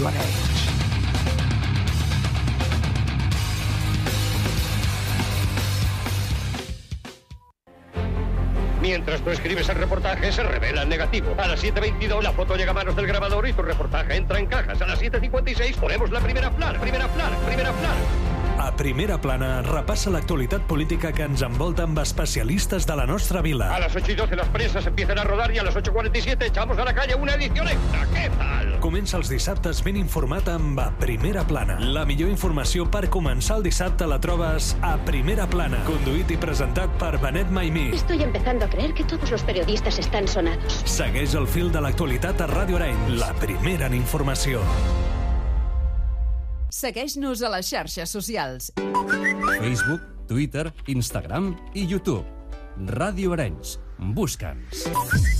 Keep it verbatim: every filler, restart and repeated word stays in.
Ràdio Arenys. Mientras tú escribes el reportaje, se revela el negativo. A las siete veintidós la foto llega a manos del grabador y tu reportaje entra en cajas. A las siete cincuenta y seis ponemos la primera plana, primera plana, primera plana. A Primera Plana repassa l'actualitat política que ens envolta amb especialistes de la nostra vila. A las ocho y doce las presas empiezan a rodar y a las ocho cuarenta y siete echamos a la calle una edición extra. ¿Qué tal? Comença els dissabtes ben informat amb A Primera Plana. La millor informació per començar el dissabte la trobes a Primera Plana. Conduït i presentat per Benet Maimí. Estoy empezando a creer que todos los periodistas están sonados. Segueix el fil de l'actualitat a Ràdio Arenys, la primera en informació. Segueix-nos a les xarxes socials. Facebook, Twitter, Instagram i YouTube. Ràdio Arenys. Busca'ns.